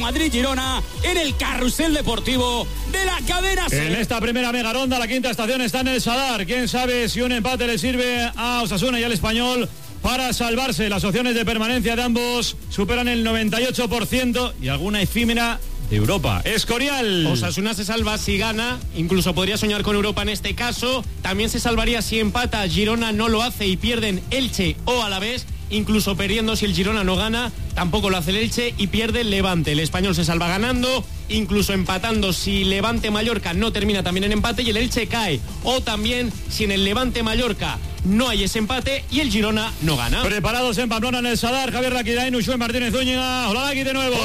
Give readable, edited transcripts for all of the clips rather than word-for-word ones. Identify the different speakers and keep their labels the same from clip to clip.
Speaker 1: Madrid-Girona en el carrusel deportivo de la cadena SER.
Speaker 2: En esta primera mega ronda, la quinta estación está en el Sadar. Quién sabe si un empate le sirve a Osasuna y al Español para salvarse. Las opciones de permanencia de ambos superan el 98% y alguna efímera de Europa. Escorial.
Speaker 3: Osasuna se salva si gana, incluso podría soñar con Europa en este caso. También se salvaría si empata, Girona no lo hace y pierden Elche o Alavés. Incluso perdiendo si el Girona no gana, tampoco lo hace el Elche y pierde el Levante. El Español se salva ganando, incluso empatando si Levante-Mallorca no termina también en empate y el Elche cae. O también si en el Levante-Mallorca no hay ese empate y el Girona no gana.
Speaker 2: Preparados en Pamplona en el Sadar, Javier Laquidain, Ushue Martínez Zúñiga. Hola, Laqui de nuevo.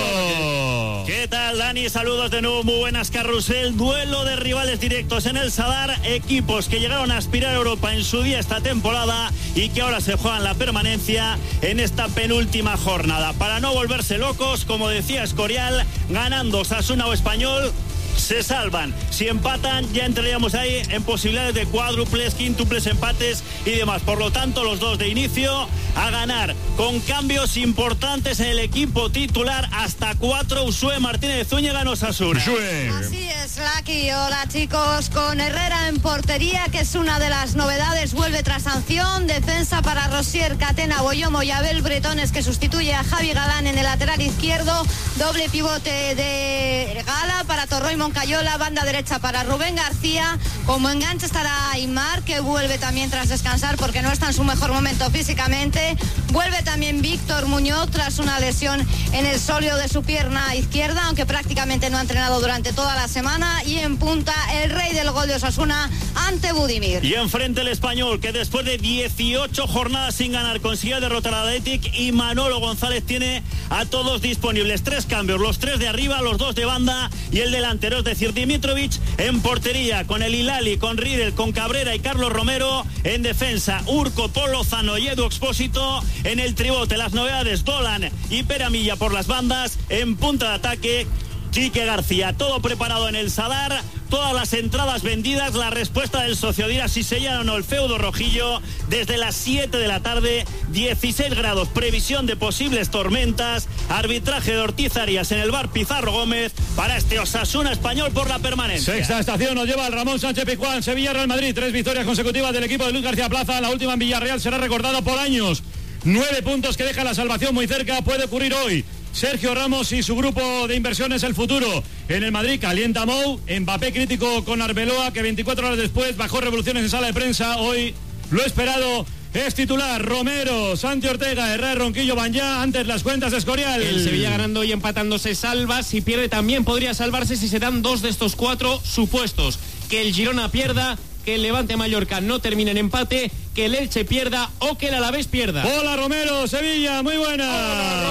Speaker 4: ¿Qué tal, Dani? Saludos de nuevo, muy buenas, carrusel. Duelo de rivales directos en el Sadar, equipos que llegaron a aspirar a Europa en su día esta temporada y que ahora se juegan la permanencia en esta penúltima jornada. Para no volverse locos, como decía Escorial, ganando Osasuna o Español, se salvan. Si empatan, ya entraríamos ahí en posibilidades de cuádruples, quíntuples, empates y demás. Por lo tanto, los dos de inicio a ganar, con cambios importantes en el equipo titular, hasta 4. Ushue Martínez Zúñiga en Osasuna.
Speaker 5: Así es, Laqui. Hola, chicos. Con Herrera en portería, que es una de las novedades, vuelve tras sanción. Defensa para Rosier, Catena, Boyomo y Abel Bretones, que sustituye a Javi Galán en el lateral izquierdo. Doble pivote de Gala para Torroy Moncayola, banda derecha para Rubén García. Como enganche estará Aimar, que vuelve también tras descansar porque no está en su mejor momento físicamente. Vuelve también Víctor Muñoz tras una lesión en el sóleo de su pierna izquierda, aunque prácticamente no ha entrenado durante toda la semana. Y en punta el rey del gol de Osasuna ante Budimir.
Speaker 4: Y enfrente el Español, que después de 18 jornadas sin ganar consiguió derrotar al Athletic, y Manolo González tiene a todos disponibles. 3 cambios, los 3 de arriba, los 2 de banda y el delantero, es decir, Dimitrovic en portería, con el Hilali, con Riedel, con Cabrera y Carlos Romero. En defensa, Urco, Pol Lozano y Edu Expósito. En el tribote, las novedades, Dolan y Peramilla por las bandas. En punta de ataque, Quique García. Todo preparado en el Sadar, todas las entradas vendidas. La respuesta del socio dirá si se llena o no el feudo rojillo. Desde las 7 de la tarde, 16 grados, previsión de posibles tormentas. Arbitraje de Ortiz Arias en el bar Pizarro Gómez para este Osasuna Español por la permanencia.
Speaker 2: Sexta estación nos lleva al Ramón Sánchez Pizjuán. Sevilla, Real Madrid, 3 victorias consecutivas del equipo de Luis García Plaza. La última en Villarreal será recordada por años. 9 puntos que deja la salvación muy cerca. Puede ocurrir hoy. Sergio Ramos y su grupo de inversiones El Futuro. En el Madrid calienta Mou. Mbappé crítico con Arbeloa, que 24 horas después bajó revoluciones en sala de prensa. Hoy lo esperado es titular. Romero, Santi Ortega, Herrera, Ronquillo, Banyá. Antes las cuentas de Escorial.
Speaker 3: El Sevilla ganando y empatando se salva. Si pierde también podría salvarse si se dan 2 de estos 4 supuestos. Que el Girona pierda, que el Levante Mallorca no termine en empate, que el Elche pierda o que el Alavés pierda.
Speaker 2: Hola Romero, Sevilla, muy buena.
Speaker 3: Hola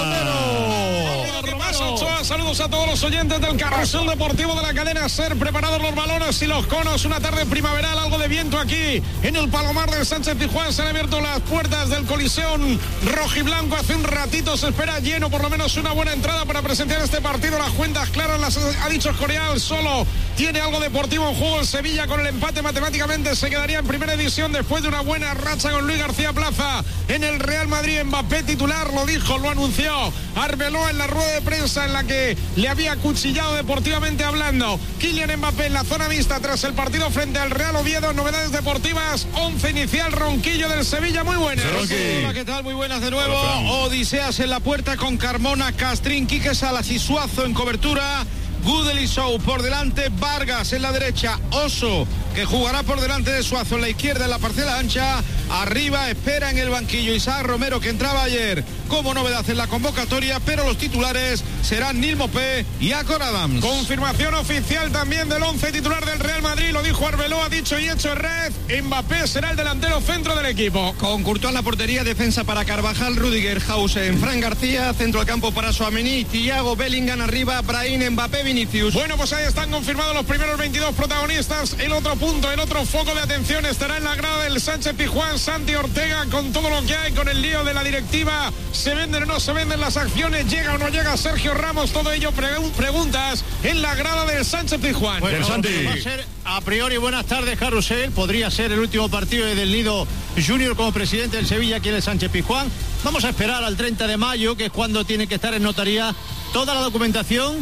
Speaker 3: Romero.
Speaker 6: ¿Qué pasa, Ochoa? Saludos a todos los oyentes del carrusel deportivo de la cadena SER. Preparados los balones y los conos. Una tarde primaveral, algo de viento aquí en el Palomar del Sánchez Pizjuán. Se han abierto las puertas del Coliseum rojiblanco. Hace un ratito se espera lleno, por lo menos una buena entrada para presenciar este partido. Las cuentas claras las ha dicho Escorial. Solo tiene algo deportivo en juego el Sevilla. Con el empate matemáticamente se quedaría en primera división después de una buena racha con Luis García Plaza en el Real Madrid. Mbappé titular, lo dijo, lo anunció Arbeloa en la rueda de prensa en la que le había cuchillado deportivamente hablando. Kylian Mbappé en la zona mixta tras el partido frente al Real Oviedo. Novedades deportivas, 11 inicial, Ronquillo del Sevilla, muy buenas.
Speaker 7: Hola, ¿qué tal? Muy buenas de nuevo. Odiseas en la puerta con Carmona, Castrín, Quique Salas y Suazo en cobertura. Gudel y Sou por delante, Vargas en la derecha, Oso, que jugará por delante de Suazo en la izquierda en la parcela ancha. Arriba espera en el banquillo Isaac Romero, que entraba ayer como novedad en la convocatoria, pero los titulares serán Nil Mopé y Acor Adams.
Speaker 6: Confirmación oficial también del 11 titular del Real Madrid, lo dijo Arbeloa, dicho y hecho en red. Mbappé será el delantero centro del equipo.
Speaker 7: Con Courtois en la portería, defensa para Carvajal, Rudiger, Hausen, Fran García, centro del campo para Tchouaméni, Thiago, Bellingham arriba, Brahim, Mbappé, Vinicius.
Speaker 6: Bueno, pues ahí están confirmados los primeros 22 protagonistas. El otro punto, el otro foco de atención estará en la grada del Sánchez Pizjuán. Santi Ortega, con todo lo que hay, con el lío de la directiva, ¿se venden o no se venden las acciones? ¿Llega o no llega Sergio Ramos? Todo ello preguntas en la grada del Sánchez Pizjuán.
Speaker 7: Bueno, va a ser a priori, buenas tardes, carrusel. Podría ser el último partido del Nido Junior como presidente del Sevilla aquí en el Sánchez Pizjuán. Vamos a esperar al 30 de mayo, que es cuando tiene que estar en notaría toda la documentación